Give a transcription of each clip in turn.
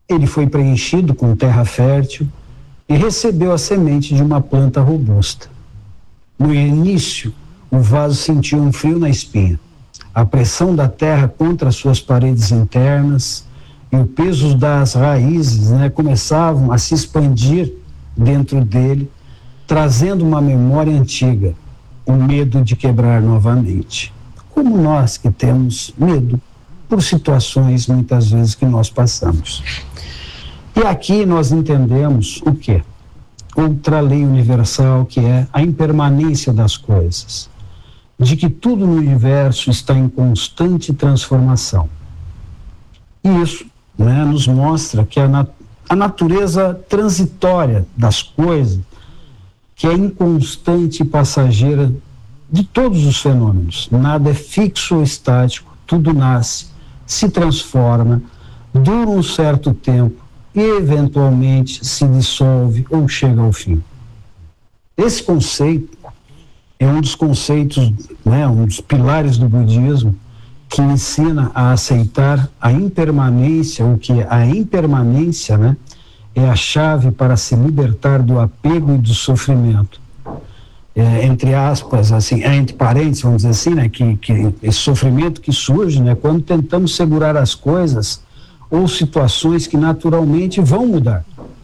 ele foi preenchido com terra fértil e recebeu a semente de uma planta robusta. No início, o vaso sentiu um frio na espinha. A pressão da terra contra suas paredes internas e o peso das raízes, começavam a se expandir dentro dele, trazendo uma memória antiga, o medo de quebrar novamente. Como nós que temos medo por situações muitas vezes que nós passamos. E aqui nós entendemos o quê? Outra lei universal, que é a impermanência das coisas, de que tudo no universo está em constante transformação. E isso nos mostra que a natureza transitória das coisas, que é inconstante e passageira de todos os fenômenos. Nada é fixo ou estático, tudo nasce, se transforma, dura um certo tempo e eventualmente se dissolve ou chega ao fim. Esse conceito é um dos conceitos, um dos pilares do budismo, que ensina a aceitar a impermanência, o que a impermanência, é a chave para se libertar do apego e do sofrimento. Entre aspas, assim, entre parênteses, vamos dizer assim, que esse sofrimento que surge, quando tentamos segurar as coisas ou situações que naturalmente vão mudar,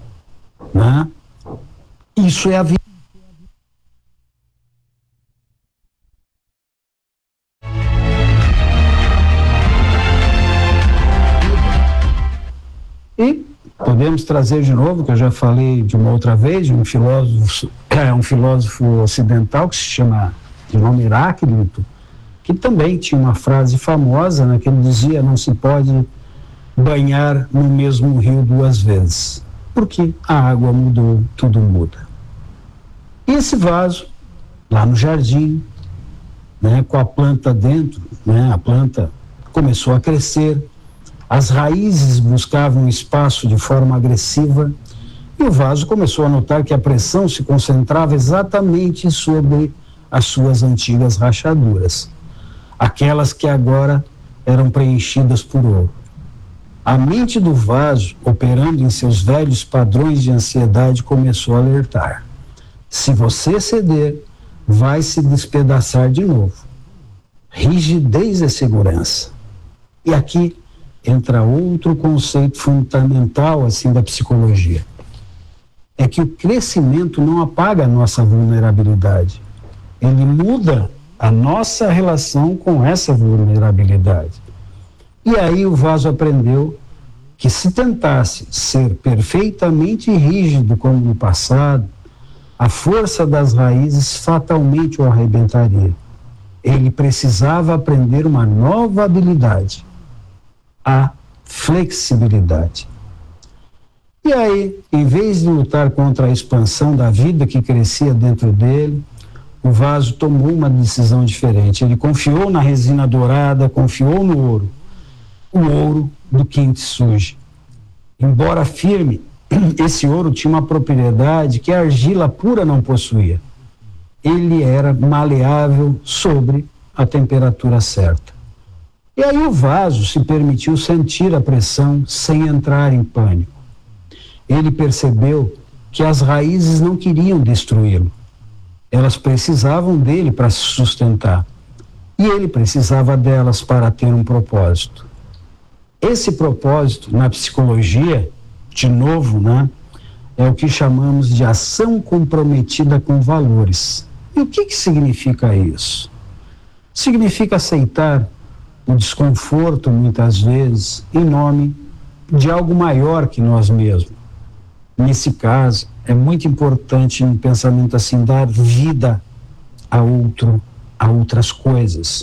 Isso é a vida. E podemos trazer de novo, que eu já falei de uma outra vez, de um filósofo ocidental que se chama, de nome Heráclito, que também tinha uma frase famosa, que ele dizia: não se pode banhar no mesmo rio duas vezes, porque a água mudou, tudo muda. E esse vaso, lá no jardim, com a planta dentro, a planta começou a crescer, as raízes buscavam espaço de forma agressiva e o vaso começou a notar que a pressão se concentrava exatamente sobre as suas antigas rachaduras, aquelas que agora eram preenchidas por ouro. A mente do vaso, operando em seus velhos padrões de ansiedade, começou a alertar: se você ceder, vai se despedaçar de novo. Rigidez é segurança. E aqui entra outro conceito fundamental, assim, da psicologia. É que o crescimento não apaga a nossa vulnerabilidade. Ele muda a nossa relação com essa vulnerabilidade. E aí o vaso aprendeu que se tentasse ser perfeitamente rígido como no passado, a força das raízes fatalmente o arrebentaria. Ele precisava aprender uma nova habilidade: a flexibilidade. E aí, em vez de lutar contra a expansão da vida que crescia dentro dele, o vaso tomou uma decisão diferente. Ele confiou na resina dourada, confiou no ouro, o ouro do kintsugi. Embora firme, esse ouro tinha uma propriedade que a argila pura não possuía. Ele era maleável sobre a temperatura certa. E aí o vaso se permitiu sentir a pressão sem entrar em pânico. Ele percebeu que as raízes não queriam destruí-lo. Elas precisavam dele para se sustentar. E ele precisava delas para ter um propósito. Esse propósito, na psicologia, de novo, é o que chamamos de ação comprometida com valores. E o que significa isso? Significa aceitar o desconforto, muitas vezes, em nome de algo maior que nós mesmos. Nesse caso, é muito importante um pensamento assim, dar vida a outras coisas.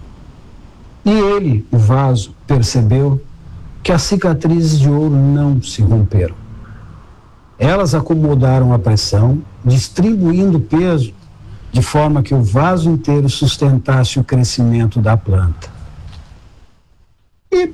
E ele, o vaso, percebeu que as cicatrizes de ouro não se romperam. Elas acomodaram a pressão, distribuindo o peso de forma que o vaso inteiro sustentasse o crescimento da planta. E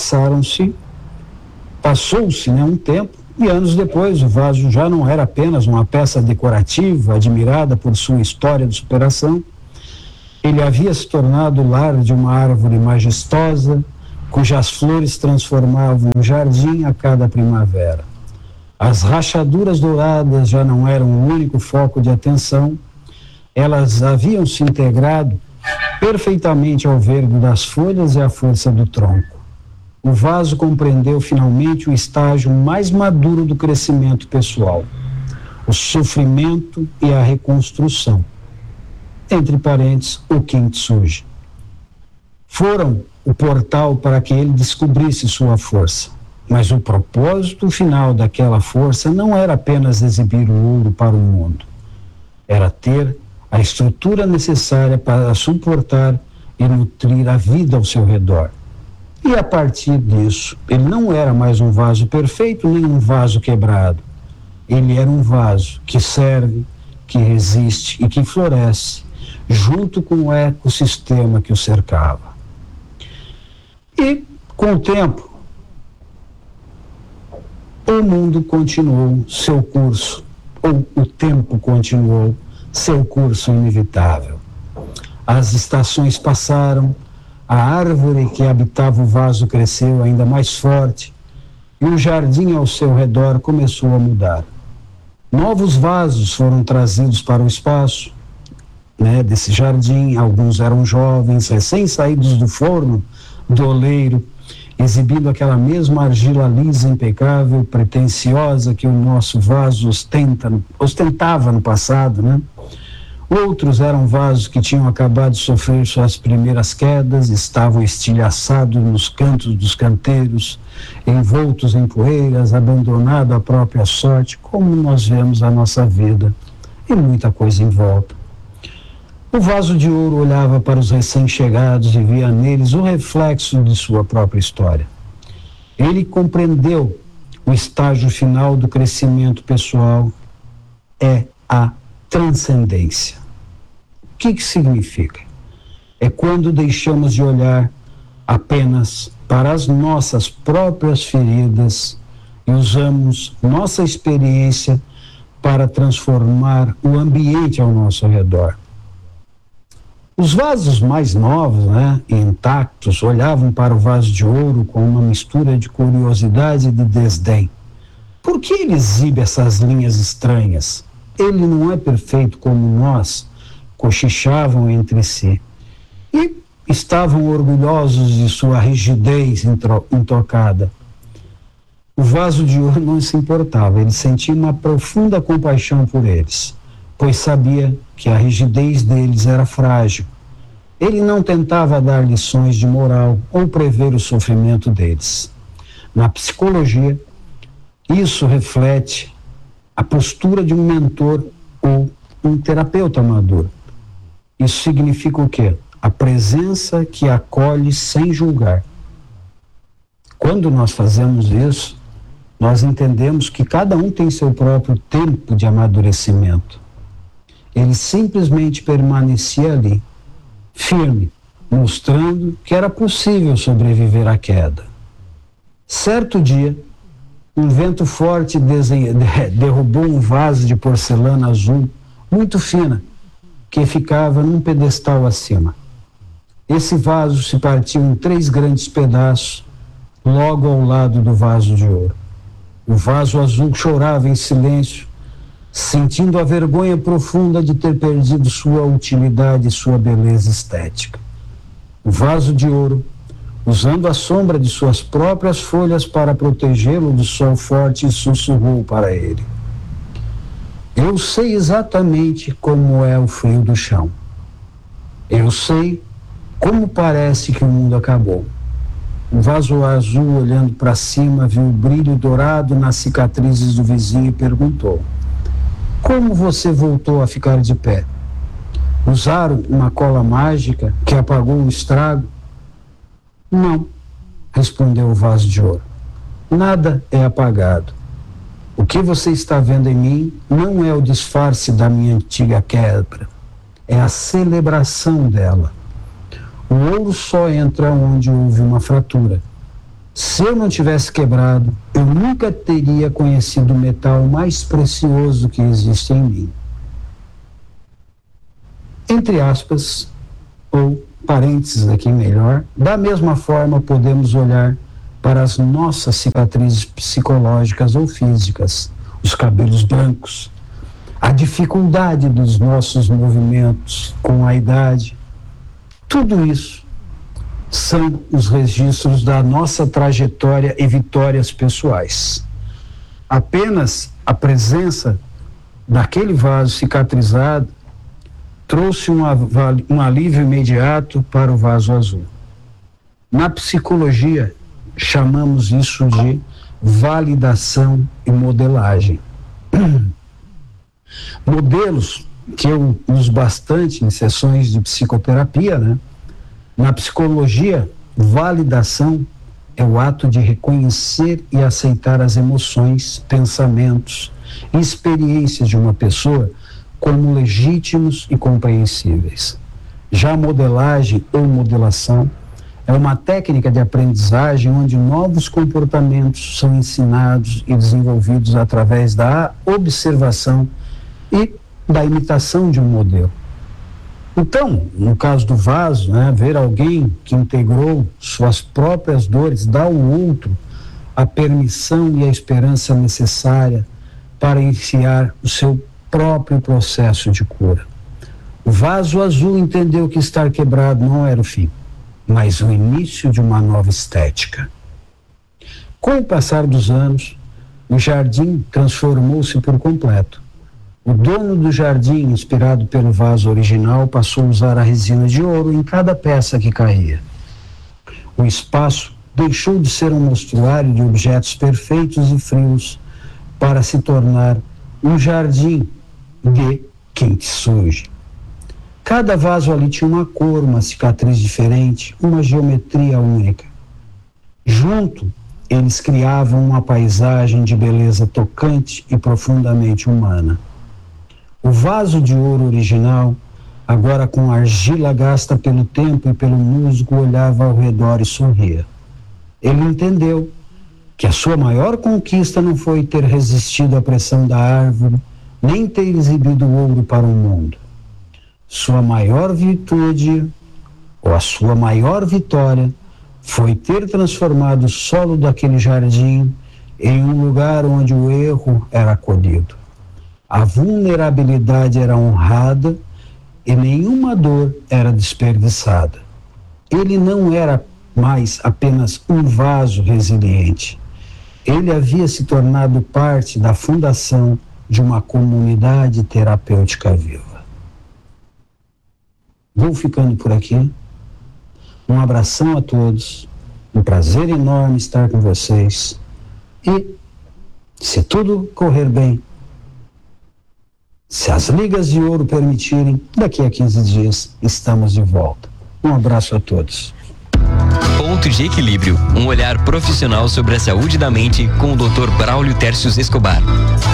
passou-se um tempo, e anos depois o vaso já não era apenas uma peça decorativa, admirada por sua história de superação. Ele havia se tornado o lar de uma árvore majestosa, cujas flores transformavam o jardim a cada primavera. As rachaduras douradas já não eram o único foco de atenção, elas haviam se integrado perfeitamente ao verde das folhas e à força do tronco. O vaso compreendeu finalmente o estágio mais maduro do crescimento pessoal, o sofrimento e a reconstrução. Entre parênteses, o kintsugi. Foram o portal para que ele descobrisse sua força. Mas o propósito final daquela força não era apenas exibir o ouro para o mundo. Era ter a estrutura necessária para suportar e nutrir a vida ao seu redor. E a partir disso, ele não era mais um vaso perfeito nem um vaso quebrado. Ele era um vaso que serve, que resiste e que floresce, junto com o ecossistema que o cercava. E, com o tempo, o mundo continuou seu curso, ou o tempo continuou seu curso inevitável. As estações passaram, a árvore que habitava o vaso cresceu ainda mais forte e o jardim ao seu redor começou a mudar. Novos vasos foram trazidos para o espaço, desse jardim. Alguns eram jovens, recém-saídos do forno do oleiro, exibindo aquela mesma argila lisa, impecável, pretensiosa que o nosso vaso ostentava no passado, Outros eram vasos que tinham acabado de sofrer suas primeiras quedas, estavam estilhaçados nos cantos dos canteiros, envoltos em poeiras, abandonados à própria sorte, como nós vemos a nossa vida e muita coisa em volta. O vaso de ouro olhava para os recém-chegados e via neles o reflexo de sua própria história. Ele compreendeu o estágio final do crescimento pessoal é a transcendência. O que significa? É quando deixamos de olhar apenas para as nossas próprias feridas e usamos nossa experiência para transformar o ambiente ao nosso redor. Os vasos mais novos, e intactos, olhavam para o vaso de ouro com uma mistura de curiosidade e de desdém. Por que ele exibe essas linhas estranhas? Ele não é perfeito como nós, cochichavam entre si. E estavam orgulhosos de sua rigidez intocada. O vaso de ouro não se importava, ele sentia uma profunda compaixão por eles, pois sabia que a rigidez deles era frágil. Ele não tentava dar lições de moral ou prever o sofrimento deles. Na psicologia, isso reflete a postura de um mentor ou um terapeuta maduro. Isso significa o quê? A presença que acolhe sem julgar. Quando nós fazemos isso, nós entendemos que cada um tem seu próprio tempo de amadurecimento. Ele simplesmente permanecia ali, firme, mostrando que era possível sobreviver à queda. Certo dia, um vento forte derrubou um vaso de porcelana azul, muito fina, que ficava num pedestal acima. Esse vaso se partiu em 3 grandes pedaços, logo ao lado do vaso de ouro. O vaso azul chorava em silêncio, sentindo a vergonha profunda de ter perdido sua utilidade e sua beleza estética. O vaso de ouro, usando a sombra de suas próprias folhas para protegê-lo do sol forte, sussurrou para ele: eu sei exatamente como é o frio do chão. Eu sei como parece que o mundo acabou. O vaso azul, olhando para cima, viu o brilho dourado nas cicatrizes do vizinho e perguntou: como você voltou a ficar de pé? Usaram uma cola mágica que apagou o estrago? Não, respondeu o vaso de ouro. Nada é apagado. O que você está vendo em mim não é o disfarce da minha antiga quebra, é a celebração dela. O ouro só entra onde houve uma fratura. Se eu não tivesse quebrado, eu nunca teria conhecido o metal mais precioso que existe em mim. Entre aspas, ou parênteses aqui melhor, da mesma forma podemos olhar para as nossas cicatrizes psicológicas ou físicas, os cabelos brancos, a dificuldade dos nossos movimentos com a idade. Tudo isso são os registros da nossa trajetória e vitórias pessoais. Apenas a presença daquele vaso cicatrizado trouxe um alívio imediato para o vaso azul. Na psicologia, chamamos isso de validação e modelagem. Modelos que eu uso bastante em sessões de psicoterapia, né? Na psicologia, validação é o ato de reconhecer e aceitar as emoções, pensamentos e experiências de uma pessoa como legítimos e compreensíveis. Já a modelagem ou modelação é uma técnica de aprendizagem onde novos comportamentos são ensinados e desenvolvidos através da observação e da imitação de um modelo. Então, no caso do vaso, ver alguém que integrou suas próprias dores dá ao outro a permissão e a esperança necessária para iniciar o seu próprio processo de cura. O vaso azul entendeu que estar quebrado não era o fim, mas o início de uma nova estética. Com o passar dos anos, o jardim transformou-se por completo. O dono do jardim, inspirado pelo vaso original, passou a usar a resina de ouro em cada peça que caía. O espaço deixou de ser um mostruário de objetos perfeitos e frios para se tornar um jardim de kintsugi. Cada vaso ali tinha uma cor, uma cicatriz diferente, uma geometria única. Junto, eles criavam uma paisagem de beleza tocante e profundamente humana. O vaso de ouro original, agora com argila gasta pelo tempo e pelo musgo, olhava ao redor e sorria. Ele entendeu que a sua maior conquista não foi ter resistido à pressão da árvore, nem ter exibido ouro para o mundo. Sua maior virtude, ou a sua maior vitória, foi ter transformado o solo daquele jardim em um lugar onde o erro era acolhido. A vulnerabilidade era honrada e nenhuma dor era desperdiçada. Ele não era mais apenas um vaso resiliente. Ele havia se tornado parte da fundação de uma comunidade terapêutica viva. Vou ficando por aqui. Um abração a todos. Um prazer enorme estar com vocês. E, se tudo correr bem, se as ligas de ouro permitirem, daqui a 15 dias estamos de volta. Um abraço a todos. Ponto de Equilíbrio, um olhar profissional sobre a saúde da mente com o Dr. Braulio Tércios Escobar.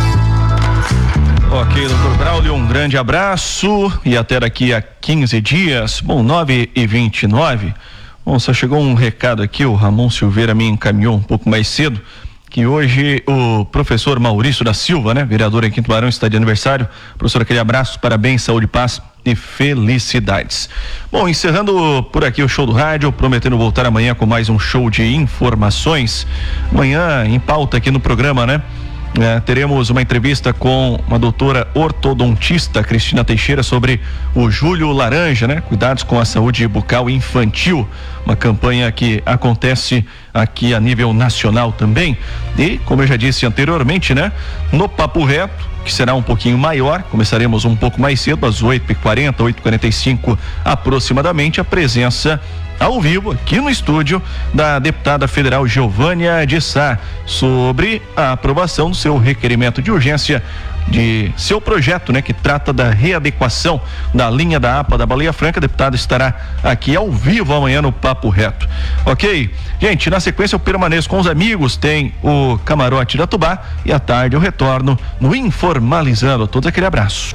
Ok, Dr. Braulio, um grande abraço e até daqui a 15 dias. Bom, 9h29. Bom, só chegou um recado aqui, o Ramon Silveira me encaminhou um pouco mais cedo, que hoje o professor Maurício da Silva, vereador aqui em Tubarão, está de aniversário. Professor, aquele abraço, parabéns, saúde, paz e felicidades. Bom, encerrando por aqui o Show do Rádio, prometendo voltar amanhã com mais um show de informações. Amanhã em pauta aqui no programa, teremos uma entrevista com uma doutora ortodontista, Cristina Teixeira, sobre o Julho Laranja, cuidados com a saúde bucal infantil, uma campanha que acontece aqui a nível nacional também. E, como eu já disse anteriormente, no Papo Reto, que será um pouquinho maior, começaremos um pouco mais cedo, às 8h40, 8h45 aproximadamente, a presença ao vivo aqui no estúdio da deputada federal Giovânia de Sá, sobre a aprovação do seu requerimento de urgência de seu projeto, que trata da readequação da linha da APA da Baleia Franca. A deputada estará aqui ao vivo amanhã no Papo Reto. Ok? Gente, na sequência eu permaneço com os amigos, tem o Camarote da Tubá e à tarde eu retorno no Informalizando. A todos aquele abraço.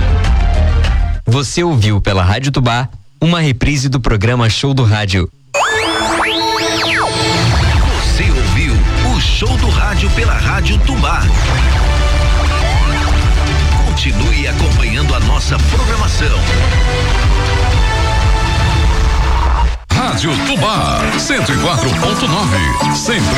Você ouviu pela Rádio Tubá uma reprise do programa Show do Rádio. Você ouviu o Show do Rádio pela Rádio Tubá. Continue acompanhando a nossa programação. Rádio Tubá 104.9, sempre